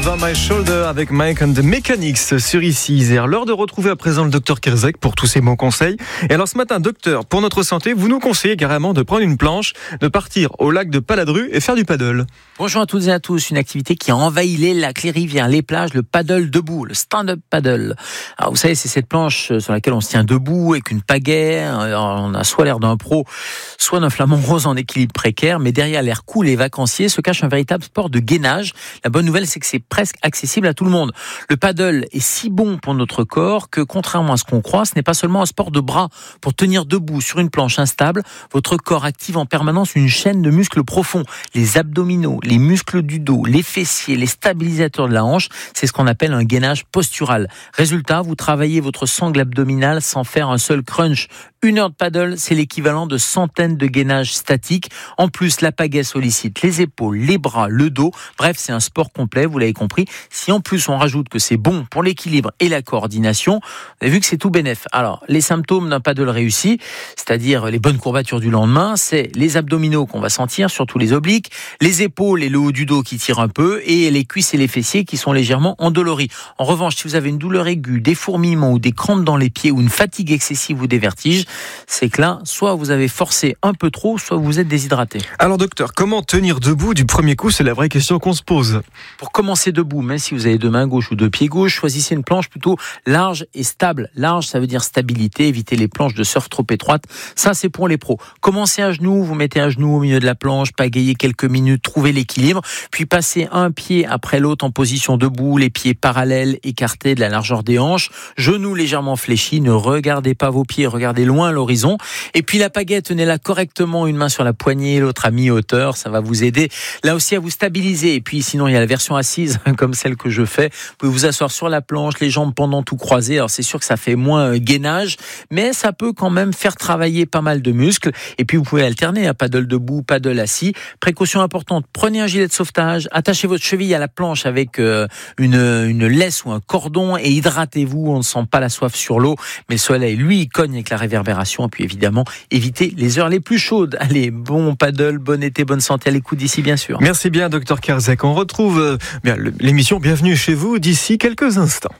Over My Shoulder avec Mike and the Mechanics sur ici Isère. L'heure de retrouver à présent le docteur Kerzek pour tous ses bons conseils. Et alors ce matin, docteur, pour notre santé, vous nous conseillez carrément de prendre une planche, de partir au lac de Paladru et faire du paddle. Bonjour à toutes et à tous, une activité qui a envahi les lacs, les rivières, les plages, le paddle debout, le stand-up paddle. Alors vous savez, c'est cette planche sur laquelle on se tient debout avec une pagaie. On a soit l'air d'un pro, soit d'un flamant rose en équilibre précaire, mais derrière l'air cool et vacancier se cache un véritable sport de gainage. La bonne nouvelle, c'est que c'est presque accessible à tout le monde. Le paddle est si bon pour notre corps que, contrairement à ce qu'on croit, ce n'est pas seulement un sport de bras. Pour tenir debout sur une planche instable, votre corps active en permanence une chaîne de muscles profonds. Les abdominaux, les muscles du dos, les fessiers, les stabilisateurs de la hanche, c'est ce qu'on appelle un gainage postural. Résultat, vous travaillez votre sangle abdominale sans faire un seul crunch. 1 heure de paddle, c'est l'équivalent de centaines de gainages statiques. En plus, la pagaie sollicite les épaules, les bras, le dos. Bref, c'est un sport complet, vous l'avez compris. Si en plus on rajoute que c'est bon pour l'équilibre et la coordination, vous avez vu que c'est tout bénef. Alors, les symptômes d'un paddle réussi, c'est-à-dire les bonnes courbatures du lendemain, c'est les abdominaux qu'on va sentir, surtout les obliques, les épaules et le haut du dos qui tirent un peu, et les cuisses et les fessiers qui sont légèrement endoloris. En revanche, si vous avez une douleur aiguë, des fourmillements ou des crampes dans les pieds ou une fatigue excessive ou des vertiges, c'est que là, soit vous avez forcé un peu trop, soit vous êtes déshydraté. Alors docteur, comment tenir debout du premier coup? C'est la vraie question qu'on se pose. Pour commencer debout, même si vous avez 2 mains gauches ou 2 pieds gauches, choisissez une planche plutôt large et stable. Large, ça veut dire stabilité, évitez les planches de surf trop étroites. Ça, c'est pour les pros. Commencez à genoux, vous mettez à genoux au milieu de la planche, pagayez quelques minutes, trouvez l'équilibre, puis passez un pied après l'autre en position debout, les pieds parallèles, écartés de la largeur des hanches, genoux légèrement fléchis, ne regardez pas vos pieds, regardez loin à l'horizon. Et puis la pagaie, tenez-la correctement, une main sur la poignée, l'autre à mi-hauteur, ça va vous aider là aussi à vous stabiliser. Et puis sinon, il y a la version assise, comme celle que je fais. Vous pouvez vous asseoir sur la planche, les jambes pendant tout croisées. Alors c'est sûr que ça fait moins gainage, mais ça peut quand même faire travailler pas mal de muscles. Et puis vous pouvez alterner à paddle debout, paddle assis. Précaution importante, prenez un gilet de sauvetage, attachez votre cheville à la planche avec une laisse ou un cordon et hydratez-vous, on ne sent pas la soif sur l'eau, mais le soleil, lui, il cogne avec la réverbération. Et puis évidemment, évitez les heures les plus chaudes. Allez, bon paddle, bon été, bonne santé à l'écoute d'ici, bien sûr. Merci bien, docteur Kerzek. On retrouve l'émission Bienvenue chez vous d'ici quelques instants.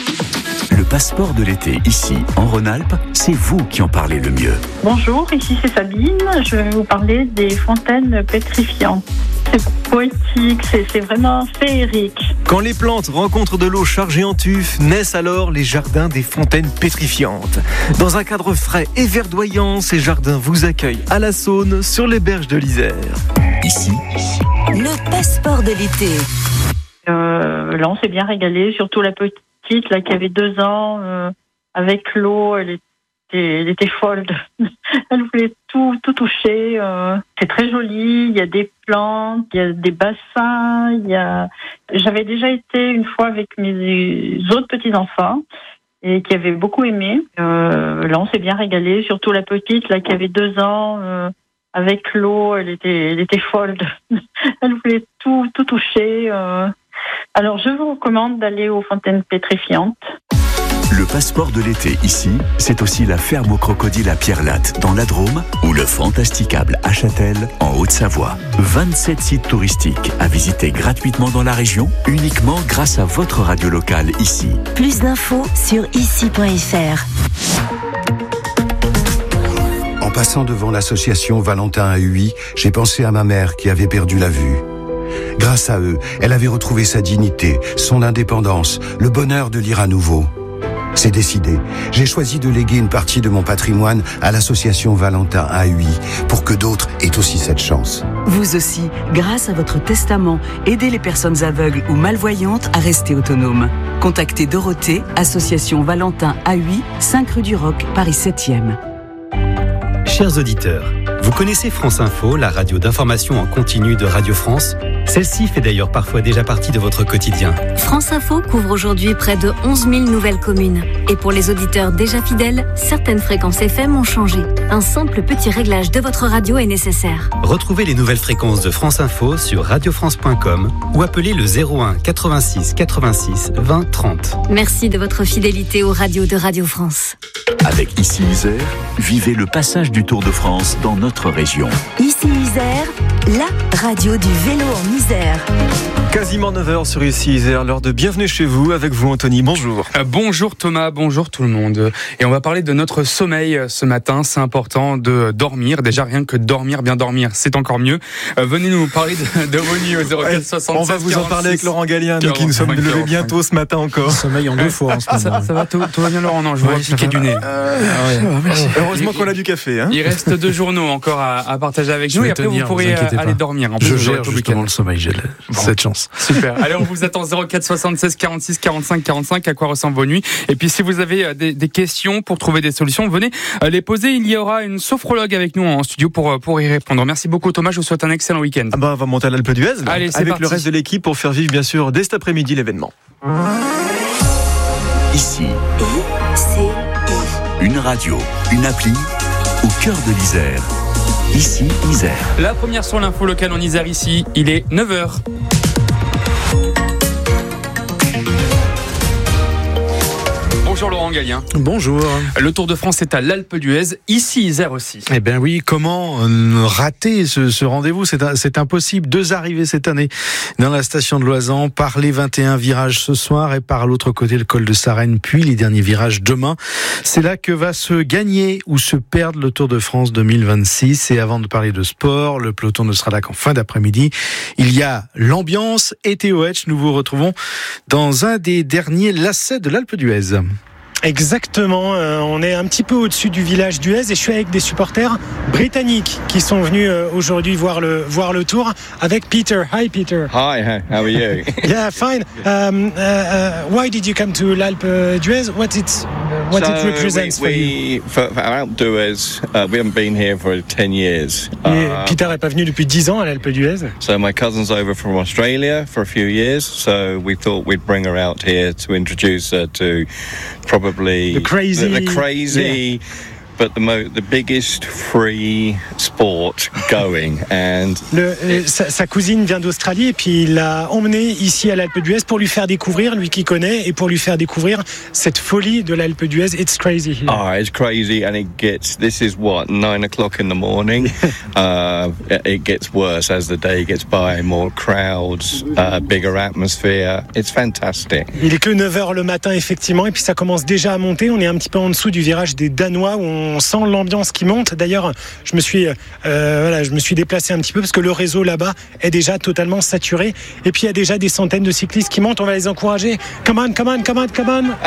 Le passeport de l'été, ici, en Rhône-Alpes, c'est vous qui en parlez le mieux. Bonjour, ici c'est Sabine. Je vais vous parler des fontaines pétrifiantes. C'est poétique, c'est vraiment féerique. Quand les plantes rencontrent de l'eau chargée en tuf, naissent alors les jardins des fontaines pétrifiantes. Dans un cadre frais et verdoyant, ces jardins vous accueillent à la Saône, sur les berges de l'Isère. Ici, le passeport de l'été. Là, on s'est bien régalé, surtout la petite là, qui avait 2 ans. Avec l'eau, elle était folle. Elle voulait tout toucher. C'est très joli. Il y a des plantes, il y a des bassins. J'avais déjà été une fois avec mes autres petits-enfants et qui avaient beaucoup aimé. Là, on s'est bien régalé. Surtout la petite là, qui avait 2 ans. Avec l'eau, elle était folle. Elle voulait tout toucher. Alors, je vous recommande d'aller aux fontaines pétrifiantes. Le passeport de l'été, ici, c'est aussi la ferme aux crocodiles à Pierre-Latte, dans la Drôme, ou le Fantasticable à Châtel, en Haute-Savoie. 27 sites touristiques à visiter gratuitement dans la région, uniquement grâce à votre radio locale, ici. Plus d'infos sur ici.fr. En passant devant l'association Valentin à Huy, j'ai pensé à ma mère qui avait perdu la vue. Grâce à eux, elle avait retrouvé sa dignité, son indépendance, le bonheur de lire à nouveau. C'est décidé. J'ai choisi de léguer une partie de mon patrimoine à l'association Valentin à Huy pour que d'autres aient aussi cette chance. Vous aussi, grâce à votre testament, aidez les personnes aveugles ou malvoyantes à rester autonomes. Contactez Dorothée, association Valentin à Huy, 5 rue du Roc, Paris 7e. Chers auditeurs, vous connaissez France Info, la radio d'information en continu de Radio France ? Celle-ci fait d'ailleurs parfois déjà partie de votre quotidien. France Info couvre aujourd'hui près de 11 000 nouvelles communes. Et pour les auditeurs déjà fidèles, certaines fréquences FM ont changé. Un simple petit réglage de votre radio est nécessaire. Retrouvez les nouvelles fréquences de France Info sur radiofrance.com ou appelez le 01 86 86 20 30. Merci de votre fidélité aux radios de Radio France. Avec Ici Isère, vivez le passage du Tour de France dans notre région. Ici Ici Isère, la radio du vélo en Isère. Quasiment 9h sur Ici Isère, l'heure de Bienvenue chez vous, avec vous Anthony, bonjour. Bonjour Thomas, bonjour tout le monde. Et on va parler de notre sommeil ce matin, c'est important de dormir, déjà rien que dormir, bien dormir, c'est encore mieux. Venez nous parler de vos nuits au 04 76 On va vous 46, en parler avec Laurent Gallien, nous qui nous sommes levés bientôt ce matin encore. Sommeil en deux fois en ce moment. Ça va, tout va bien Laurent, non, je vois piquer du nez. Heureusement qu'on a du café. Hein. Il reste 2 journaux encore à partager avec nous et après vous pourrez aller dormir. En plus, Je vous aurez gère tout le justement week-end. le sommeil, j'ai cette chance. Super. Allez, on vous attend 04 76 46 45 45. À quoi ressemblent vos nuits? Et puis, si vous avez des questions pour trouver des solutions, venez les poser. Il y aura une sophrologue avec nous en studio pour y répondre. Merci beaucoup, Thomas. Je vous souhaite un excellent week-end. On va monter à l'Alpe d'Huez Allez, c'est avec parti. le reste de l'équipe pour faire vivre, bien sûr, dès cet après-midi l'événement. Ici, I-C-I. une radio, une appli, au cœur de l'Isère. Ici, Isère. La première sur l'info locale en Isère ici, il est 9h. Bonjour Laurent Gallien. Bonjour. Le Tour de France est à l'Alpe d'Huez, ici Isère aussi. Eh bien oui, comment rater ce rendez-vous? C'est impossible. 2 arrivées cette année dans la station de Loisan, par les 21 virages ce soir et par l'autre côté le col de Sarenne, puis les derniers virages demain. C'est là que va se gagner ou se perdre le Tour de France 2026. Et avant de parler de sport, le peloton ne sera là qu'en fin d'après-midi. Il y a l'ambiance et TOH. Nous vous retrouvons dans un des derniers lacets de l'Alpe d'Huez. Exactement, on est un petit peu au-dessus du village d'Huez et je suis avec des supporters britanniques qui sont venus aujourd'hui voir le tour avec Peter. Hi Peter. Hi, how are you? Yeah, fine. Why did you come to l'Alpe d'Huez? What it represents for you? For Alpe d'Huez, we haven't been here for 10 years. Et Peter n'est pas venu depuis 10 ans à l'Alpe d'Huez. So my cousin's over from Australia for a few years, so we thought we'd bring her out here to introduce her to probably The crazy, but the biggest free sport going. And sa cousine vient d'Australie et puis il l'a emmené ici à l'Alpe d'Huez pour lui faire découvrir, lui qui connaît, et pour lui faire découvrir cette folie de l'Alpe d'Huez. It's crazy here. It's crazy, and this is 9 o'clock in the morning. It gets worse as the day gets by, more crowds, bigger atmosphere. It's fantastic. Il est que 9h le matin effectivement, et puis ça commence déjà à monter. On est un petit peu en dessous du virage des Danois où on sent l'ambiance qui monte. D'ailleurs, je me suis déplacé un petit peu parce que le réseau là-bas est déjà totalement saturé. Et puis il y a déjà des centaines de cyclistes qui montent. On va les encourager. Come on, come on, come on, come on.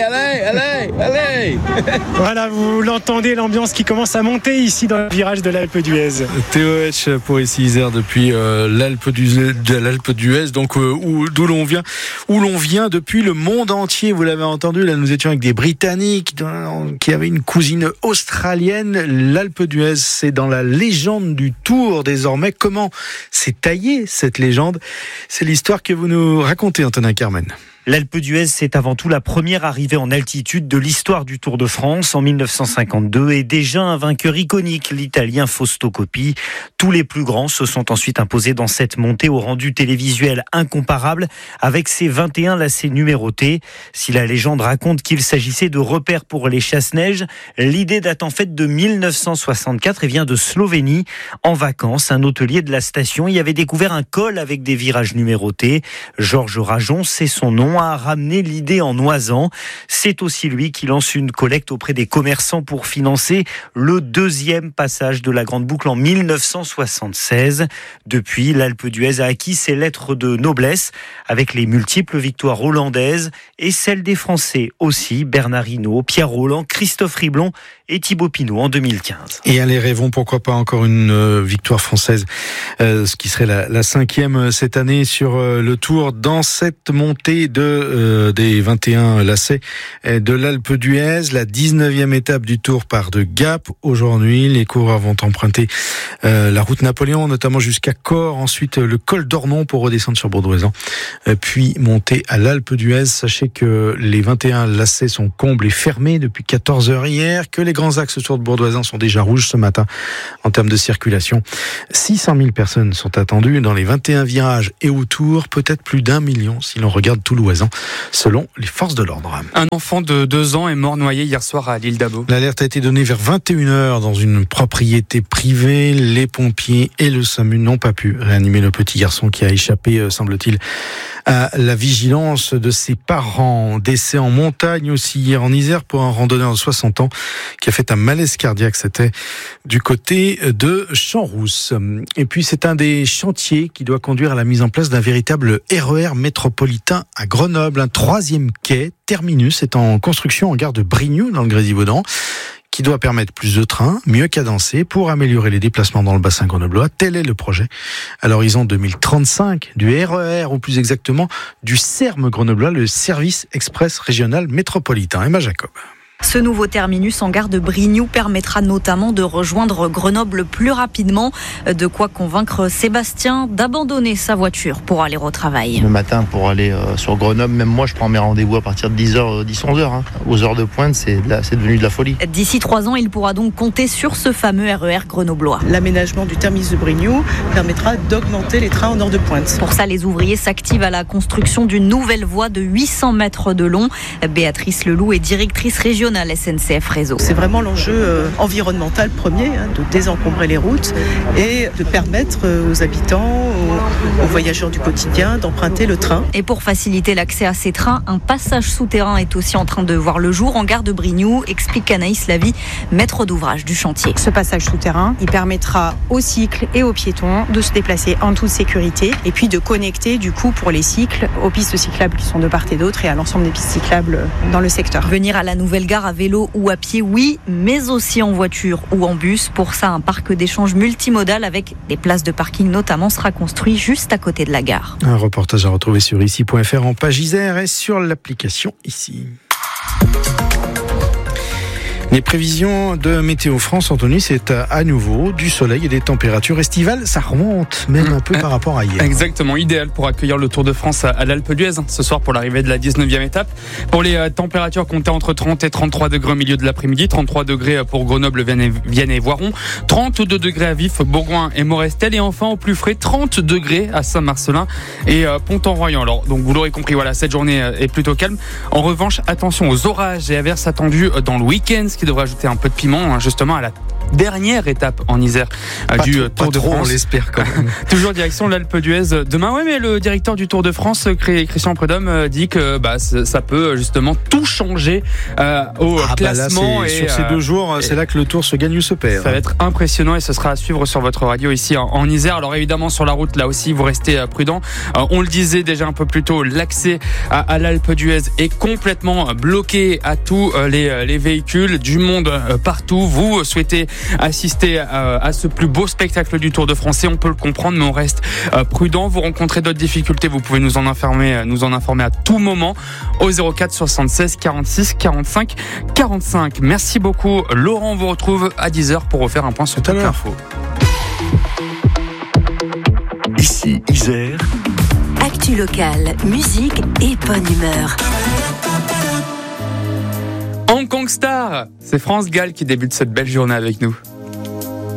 Allez. Voilà, vous l'entendez, l'ambiance qui commence à monter ici dans le virage de l'Alpe d'Huez. TOH pour ici Isère depuis l'Alpe d'Huez, donc d'où l'on vient depuis le monde entier. Vous l'avez entendu, là nous étions avec des Britanniques qui avaient une cousine australienne. L'Alpe d'Huez, c'est dans la légende du Tour désormais. Comment s'est taillée cette légende? C'est l'histoire que vous nous racontez, Antonin Carmen. L'Alpe d'Huez, c'est avant tout la première arrivée en altitude de l'histoire du Tour de France en 1952 et déjà un vainqueur iconique, l'Italien Fausto Coppi. Tous les plus grands se sont ensuite imposés dans cette montée au rendu télévisuel incomparable avec ses 21 lacets numérotés. Si la légende raconte qu'il s'agissait de repères pour les chasse-neige, l'idée date en fait de 1964 et vient de Slovénie. En vacances, un hôtelier de la station y avait découvert un col avec des virages numérotés. Georges Rajon, c'est son nom, a ramené l'idée en Noisan. C'est aussi lui qui lance une collecte auprès des commerçants pour financer le 2e passage de la Grande Boucle en 1976. Depuis, l'Alpe d'Huez a acquis ses lettres de noblesse avec les multiples victoires hollandaises et celles des Français aussi, Bernard Hinault, Pierre Rolland, Christophe Riblon et Thibaut Pinot en 2015. Et allez, rêvons, pourquoi pas encore une victoire française, ce qui serait la 5e cette année sur le Tour dans cette montée des 21 lacets de l'Alpe d'Huez. La 19e étape du Tour part de Gap aujourd'hui. Les coureurs vont emprunter la route Napoléon, notamment jusqu'à Cors, ensuite le col d'Ornon pour redescendre sur Baudrouezan, puis monter à l'Alpe d'Huez. Sachez que les 21 lacets sont combles et fermés depuis 14h hier, que les les grands axes autour de Bourdoisin sont déjà rouges ce matin en termes de circulation. 600 000 personnes sont attendues dans les 21 virages et autour, peut-être plus d'1 million si l'on regarde tout l'Oisans, selon les forces de l'ordre. Un enfant de 2 ans est mort noyé hier soir à l'île d'Abo. L'alerte a été donnée vers 21h dans une propriété privée. Les pompiers et le SAMU n'ont pas pu réanimer le petit garçon qui a échappé, semble-t-il, à la vigilance de ses parents. Décès en montagne aussi hier en Isère pour un randonneur de 60 ans qui a fait un malaise cardiaque. C'était du côté de Champs-Rousse. Et puis c'est un des chantiers qui doit conduire à la mise en place d'un véritable RER métropolitain à Grenoble. Un 3e quai, terminus, est en construction en gare de Brignoux dans le Grésivaudan, qui doit permettre plus de trains, mieux cadencés, pour améliorer les déplacements dans le bassin grenoblois. Tel est le projet à l'horizon 2035 du RER, ou plus exactement du SERM grenoblois, le service express régional métropolitain. Emma Jacob. Ce nouveau terminus en gare de Brignoux permettra notamment de rejoindre Grenoble plus rapidement. De quoi convaincre Sébastien d'abandonner sa voiture pour aller au travail. Le matin, pour aller sur Grenoble, même moi, je prends mes rendez-vous à partir de 10h, 11h. Aux heures de pointe, c'est devenu de la folie. D'ici 3 ans, il pourra donc compter sur ce fameux RER grenoblois. L'aménagement du terminus de Brignoux permettra d'augmenter les trains en heure de pointe. Pour ça, les ouvriers s'activent à la construction d'une nouvelle voie de 800 mètres de long. Béatrice Leloup est directrice régionale SNCF Réseau. C'est vraiment l'enjeu environnemental premier, de désencombrer les routes et de permettre aux habitants, aux voyageurs du quotidien d'emprunter le train. Et pour faciliter l'accès à ces trains, un passage souterrain est aussi en train de voir le jour en gare de Brignoux, explique Anaïs Lavie, maître d'ouvrage du chantier. Ce passage souterrain, il permettra aux cycles et aux piétons de se déplacer en toute sécurité et puis de connecter du coup pour les cycles aux pistes cyclables qui sont de part et d'autre et à l'ensemble des pistes cyclables dans le secteur. Venir à la nouvelle gare à vélo ou à pied, oui, mais aussi en voiture ou en bus. Pour ça, un parc d'échange multimodal avec des places de parking notamment sera construit juste à côté de la gare. Un reportage à retrouver sur ici.fr en page Isère et sur l'application Ici. Les prévisions de Météo France, Anthony, c'est à nouveau du soleil et des températures estivales. Ça remonte même un peu par rapport à hier. Exactement, idéal pour accueillir le Tour de France à l'Alpe d'Huez ce soir pour l'arrivée de la 19e étape. Pour les températures comptées entre 30 et 33 degrés au milieu de l'après-midi, 33 degrés pour Grenoble, Vienne et Voiron, 32 degrés à Vif, Bourgoin et Morestel, et enfin au plus frais 30 degrés à Saint-Marcelin et Pont-en-Royans. Alors donc vous l'aurez compris, voilà, cette journée est plutôt calme. En revanche, attention aux orages et averses attendus dans le week-end, ce qui devrait ajouter un peu de piment justement à la dernière étape en Isère du Tour de France. On l'espère quand même. Toujours direction l'Alpe d'Huez demain. Ouais, mais le directeur du Tour de France, Christian Prudhomme, dit que ça peut justement tout changer au classement. Là, et sur ces 2 jours, c'est là que le Tour se gagne ou se perd. Ça va être impressionnant et ce sera à suivre sur votre radio ici en Isère. Alors évidemment sur la route, là aussi, vous restez prudents. On le disait déjà un peu plus tôt, l'accès à l'Alpe d'Huez est complètement bloqué à tous les véhicules, du monde partout. Vous souhaitez assister à ce plus beau spectacle du Tour de France et on peut le comprendre, mais on reste prudent. Vous rencontrez d'autres difficultés, vous pouvez nous en informer à tout moment au 04 76 46 45 45. Merci beaucoup Laurent, on vous retrouve à 10h pour refaire un point sur toute l'info. Ici Isère. Actu locale, musique et bonne humeur. Hong Kong Star, c'est France Gall qui débute cette belle journée avec nous.